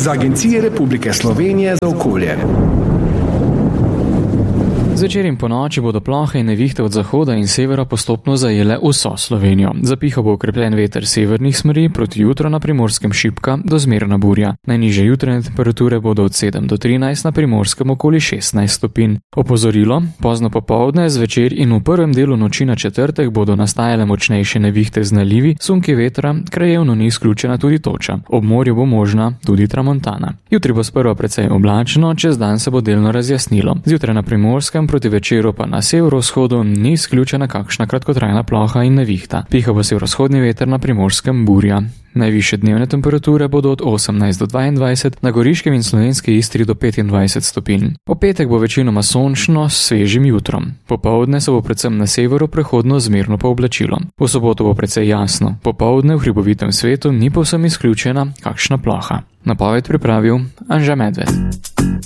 iz Agencije Republike Slovenije za okolje. Zvečer in ponoči bodo plohe in nevihte od zahoda in severa postopno zajele vso Slovenijo. Zapihal bo okrepljen veter severnih smeri, proti jutro na Primorskem šibka do zmerna burja. Najnižje jutranje temperature bodo od 7 do 13, na Primorskem okoli 16 stopinj. Opozorilo: pozno popoldne, zvečer in v prvem delu noči na četrtek bodo nastajale močnejše nevihte z nalivi, sunki vetra, krajevno ni izključena tudi toča. Ob morju bo možna tudi tramontana. Jutri bo sprva precej oblačno, čez dan se bo delno razjasnilo. Zjutraj na Primorskem, proti večeru pa na severovzhodu ni izključena kakšna kratkotrajna ploha in nevihta. Piha bo severovzhodni veter, na Primorskem burja. Najvišje dnevne temperature bodo od 18 do 22, na Goriškem in Slovenski Istri do 25 stopinj. Po petek bo večinoma sončno s svežim jutrom. Popoldne se bo predvsem na severu prehodno zmerno pooblačilo. V soboto bo precej jasno. Popoldne v hribovitem svetu ni povsem izključena kakšna ploha. Napoved pripravil Anža Medved.